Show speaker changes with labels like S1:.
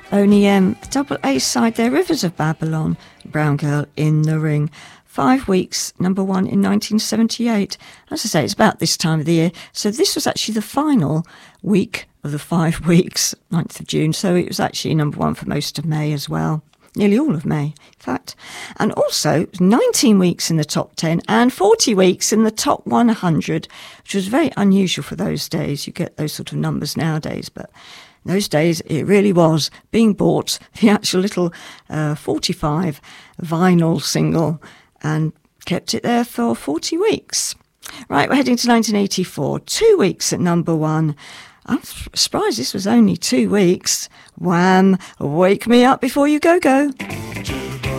S1: Boney M, double A side there, Rivers of Babylon, Brown Girl in the Ring. 5 weeks, number one in 1978. As I say, it's about this time of the year. So this was actually the final week of the 5 weeks, 9th of June. So it was actually number one for most of May as well. Nearly all of May, in fact. And also 19 weeks in the top 10 and 40 weeks in the top 100, which was very unusual for those days. You get those sort of numbers nowadays, but in those days it really was being bought, the actual little 45 vinyl single, and kept it there for 40 weeks. Right, we're heading to 1984, 2 weeks at number one. I'm surprised this was only 2 weeks. Wham! Wake Me Up Before You Go Go.